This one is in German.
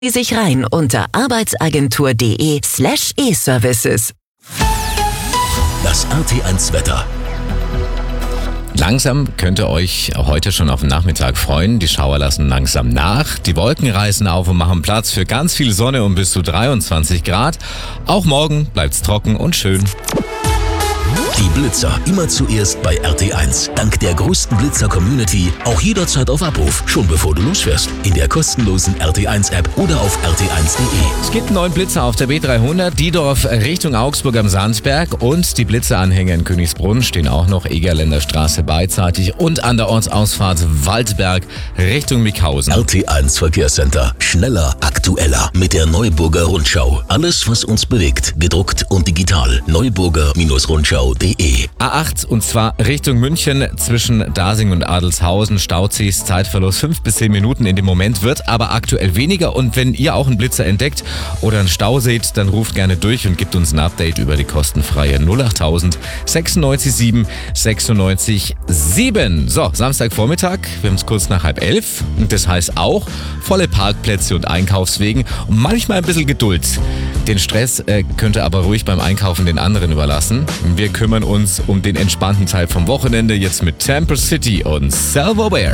Sie sich rein unter arbeitsagentur.de/e-Services. Das RT1 Wetter. Langsam könnt ihr euch heute schon auf den Nachmittag freuen. Die Schauer lassen langsam nach. Die Wolken reißen auf und machen Platz für ganz viel Sonne und bis zu 23 Grad. Auch morgen bleibt's trocken und schön. Die Blitzer immer zuerst bei RT1. Dank der größten Blitzer-Community auch jederzeit auf Abruf, schon bevor du losfährst. In der kostenlosen RT1-App oder auf rt1.de. Es gibt einen neuen Blitzer auf der B300, Diedorf Richtung Augsburg am Sandsberg, und die Blitzeranhänger in Königsbrunn stehen auch noch Egerländer Straße beidseitig und an der Ortsausfahrt Waldberg Richtung Mickhausen. RT1 Verkehrscenter. Schneller, aktueller mit der Neuburger Rundschau. Alles, was uns bewegt, gedruckt und digital. Neuburger-Rundschau.de. A8 und zwar Richtung München zwischen Dasing und Adelshausen. Stauziehs, Zeitverlust 5 bis 10 Minuten in dem Moment, wird aber aktuell weniger. Und wenn ihr auch einen Blitzer entdeckt oder einen Stau seht, dann ruft gerne durch und gebt uns ein Update über die kostenfreie 08000 96 7 96 7. So, Samstagvormittag, wir haben es kurz nach 10:30 und das heißt auch volle Parkplätze und Einkaufswegen und manchmal ein bisschen Geduld. Den Stress könnt ihr aber ruhig beim Einkaufen den anderen überlassen. Wir kümmern uns um den entspannten Teil vom Wochenende jetzt mit Temple City und Self-Aware.